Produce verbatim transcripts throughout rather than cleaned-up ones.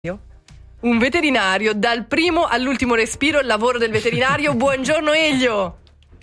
Un veterinario, dal primo all'ultimo respiro, il lavoro del veterinario. Buongiorno Elio.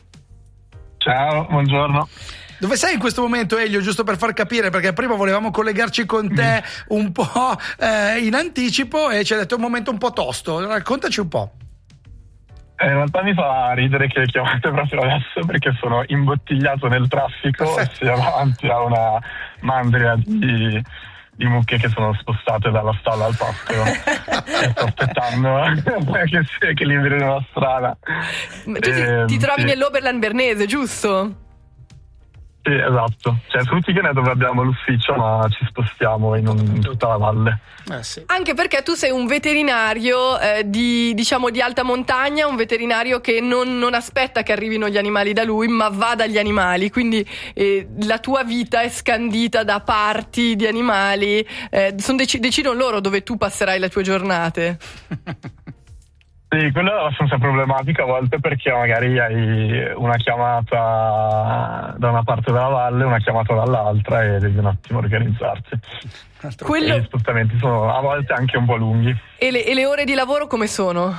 Ciao, buongiorno. Dove sei in questo momento, Elio, giusto per far capire, perché prima volevamo collegarci con te un po' eh, in anticipo e ci hai detto un momento un po' tosto, raccontaci un po'. Eh, in realtà mi fa ridere che chiamate proprio adesso perché sono imbottigliato nel traffico. Perfetto. Sia davanti a una mandria di, di mucche che sono spostate dalla stalla al pascolo e sto aspettando che, si, che liberino la strada. Ma tu eh, ti, ti trovi sì. nell'Oberland Bernese, giusto? Sì, esatto. Cioè, su Tigane dove abbiamo l'ufficio, ma ci spostiamo in, un, in tutta la valle. Eh, sì. Anche perché tu sei un veterinario eh, di, diciamo, di alta montagna, un veterinario che non, non aspetta che arrivino gli animali da lui, ma va dagli animali. Quindi eh, la tua vita è scandita da parti di animali. Eh, son dec- decidono loro dove tu passerai le tue giornate. Sì, quello è abbastanza problematico a volte perché magari hai una chiamata da una parte della valle, una chiamata dall'altra e devi un attimo organizzarsi. Quello... E gli spostamenti sono a volte anche un po' lunghi. E le, e le ore di lavoro come sono?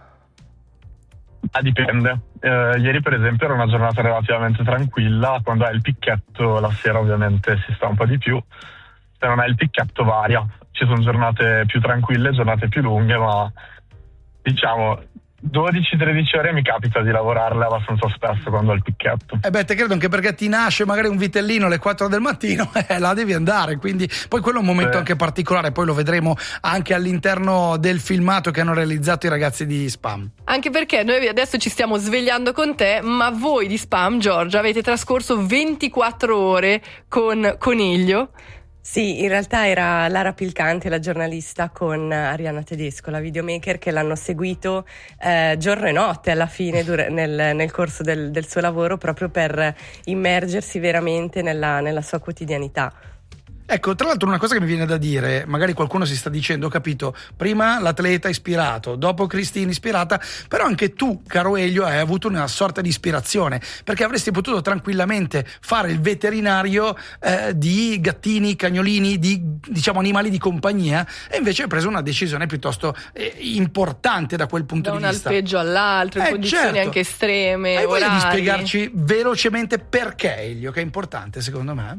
Ah, dipende. Eh, ieri per esempio era una giornata relativamente tranquilla, quando hai il picchetto la sera ovviamente si sta un po' di più, se non hai il picchetto varia. Ci sono giornate più tranquille, giornate più lunghe, ma diciamo dodici tredici ore mi capita di lavorarle abbastanza spesso quando ho il picchetto. Eh beh, te credo, anche perché ti nasce magari un vitellino alle quattro del mattino e eh, là devi andare, quindi poi quello è un momento sì. anche particolare, poi lo vedremo anche all'interno del filmato che hanno realizzato i ragazzi di Spam. Anche perché noi adesso ci stiamo svegliando con te, ma voi di Spam, Giorgia, avete trascorso ventiquattro ore con Coniglio. Sì, in realtà era Lara Pilcanti, la giornalista, con Arianna Tedesco, la videomaker, che l'hanno seguito eh, giorno e notte alla fine dur- nel, nel corso del, del suo lavoro, proprio per immergersi veramente nella, nella sua quotidianità. Ecco, tra l'altro una cosa che mi viene da dire, magari qualcuno si sta dicendo, ho capito, prima l'atleta ispirato, dopo Cristina ispirata, però anche tu, caro Elio, hai avuto una sorta di ispirazione, perché avresti potuto tranquillamente fare il veterinario eh, di gattini, cagnolini, di diciamo animali di compagnia, e invece hai preso una decisione piuttosto eh, importante da quel punto da di vista. Da un alpeggio all'altro, in eh, condizioni certo. anche estreme. Hai voglia di orari. spiegarci velocemente perché, Elio, che è importante secondo me?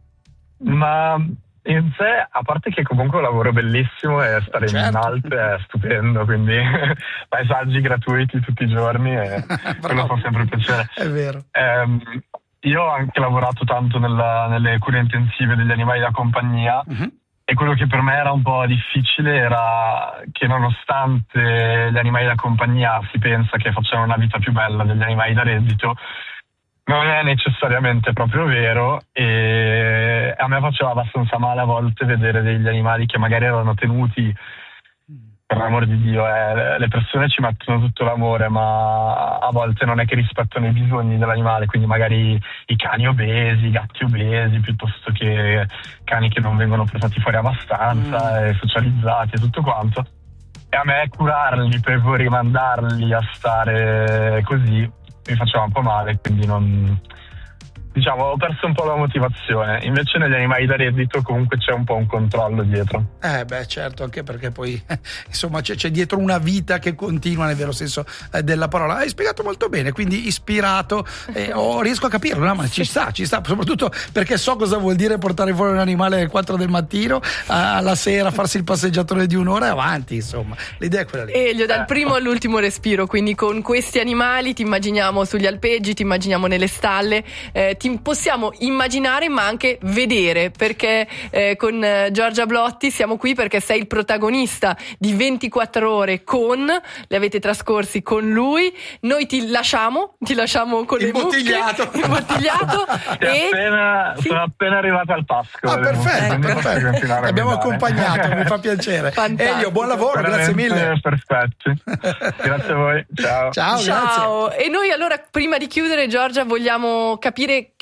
Ma in sé, a parte che comunque è un lavoro bellissimo e stare certo. in Alpe è stupendo, quindi paesaggi gratuiti tutti i giorni e quello fa sempre piacere. È vero. Um, io ho anche lavorato tanto nella, nelle cure intensive degli animali da compagnia uh-huh. e quello che per me era un po' difficile era che nonostante gli animali da compagnia si pensa che facciano una vita più bella degli animali da reddito, non è necessariamente proprio vero, e a me faceva abbastanza male a volte vedere degli animali che magari erano tenuti, per l'amor di Dio, eh, le persone ci mettono tutto l'amore, ma a volte non è che rispettano i bisogni dell'animale, quindi magari i cani obesi, i gatti obesi, piuttosto che cani che non vengono portati fuori abbastanza mm. e socializzati e tutto quanto. E a me curarli per poi rimandarli a stare così mi faceva un po' male, quindi non, diciamo, ho perso un po' la motivazione. Invece negli animali da reddito comunque c'è un po' un controllo dietro. Eh beh, certo, anche perché poi insomma c'è, c'è dietro una vita che continua nel vero senso eh, della parola. Hai spiegato molto bene, quindi ispirato, eh, oh, riesco a capirlo, no? Ma ci sta, ci sta, soprattutto perché so cosa vuol dire portare fuori un animale alle quattro del mattino, alla sera farsi il passeggiatore di un'ora e avanti, insomma, l'idea è quella lì. Elio, dal primo all'ultimo respiro, quindi con questi animali ti immaginiamo sugli alpeggi, ti immaginiamo nelle stalle, eh, ti possiamo immaginare ma anche vedere, perché eh, con eh, Giorgia Blotti siamo qui perché sei il protagonista di ventiquattro ore con, le avete trascorsi con lui, noi ti lasciamo, ti lasciamo con le mucche, imbottigliato e appena, sì. sono appena arrivato al Pasco. Ah, perfetto, perfetto. Abbiamo accompagnato, mi fa piacere. Fantastico. Elio, buon lavoro, veramente grazie mille. Perfetti. Grazie a voi. Ciao. Ciao, Ciao. Grazie. E noi allora, prima di chiudere, Giorgia, vogliamo capire che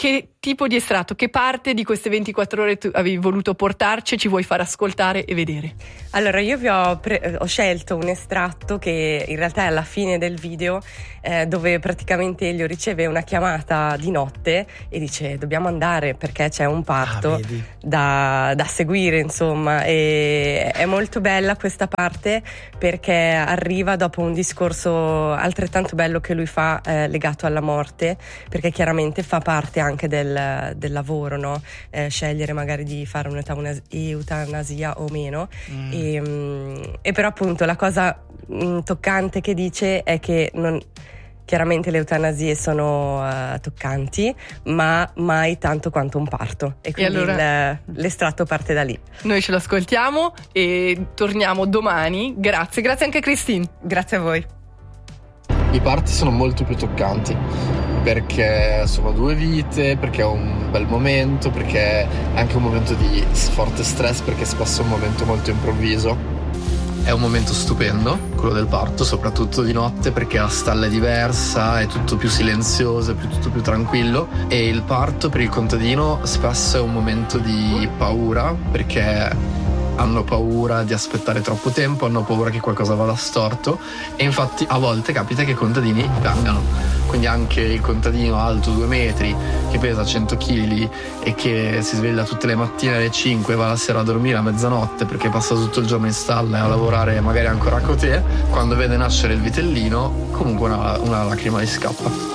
tipo di estratto, che parte di queste ventiquattro ore tu avevi voluto portarci e ci vuoi far ascoltare e vedere? Allora, io vi ho, pre- ho scelto un estratto che in realtà è alla fine del video, eh, dove praticamente Elio riceve una chiamata di notte e dice dobbiamo andare perché c'è un parto ah, da, da seguire, insomma. E è molto bella questa parte perché arriva dopo un discorso altrettanto bello che lui fa, eh, legato alla morte, perché chiaramente fa parte anche del, del lavoro, no? Eh, scegliere magari di fare un'eutanasia o meno. Mm. E, mh, e però appunto la cosa mh, toccante che dice è che non, chiaramente le eutanasie sono uh, toccanti, ma mai tanto quanto un parto, e quindi e allora... il, l'estratto parte da lì. Noi ce lo ascoltiamo e torniamo domani. Grazie, grazie anche a Christine. Grazie a voi. I parti sono molto più toccanti perché sono due vite, perché è un bel momento, perché è anche un momento di forte stress, perché spesso è un momento molto improvviso. È un momento stupendo, quello del parto, soprattutto di notte, perché la stalla è diversa, è tutto più silenzioso, è più, tutto più tranquillo. E il parto per il contadino spesso è un momento di paura, perché hanno paura di aspettare troppo tempo, hanno paura che qualcosa vada storto, e infatti a volte capita che i contadini piangano. Quindi anche il contadino alto due metri, che pesa cento chili e che si sveglia tutte le mattine alle cinque e va la sera a dormire a mezzanotte perché passa tutto il giorno in stalla e a lavorare magari ancora a cotè, quando vede nascere il vitellino comunque una, una lacrima gli scappa.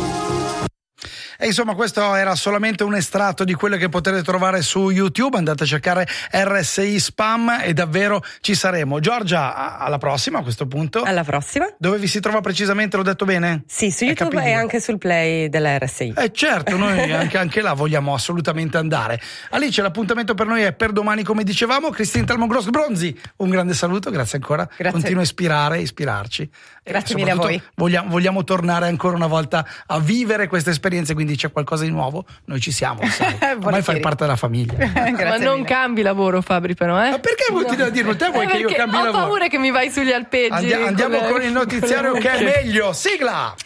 E insomma, questo era solamente un estratto di quello che potete trovare su YouTube. Andate a cercare R S I Spam e davvero ci saremo. Giorgia, alla prossima a questo punto. Alla prossima. Dove vi si trova precisamente? L'ho detto bene? Sì, su YouTube e anche sul Play della R S I. Eh certo, noi anche, anche là vogliamo assolutamente andare. Alice, l'appuntamento per noi è per domani, come dicevamo. Christine Talmon-Gross Bronzi, un grande saluto, grazie ancora. Grazie. Continua a ispirare, ispirarci. Grazie mille a voi. Vogliamo, vogliamo tornare ancora una volta a vivere queste esperienze, quindi c'è qualcosa di nuovo, noi ci siamo, sai. Ormai fai parte della famiglia. Ma non mille. cambi lavoro, Fabri, però, eh? Ma perché vuoi no. dirlo? Te vuoi eh che io cambi ho lavoro? Ho paura che mi vai sugli alpeggi. Andia, andiamo con, con il notiziario che è meglio. Sigla!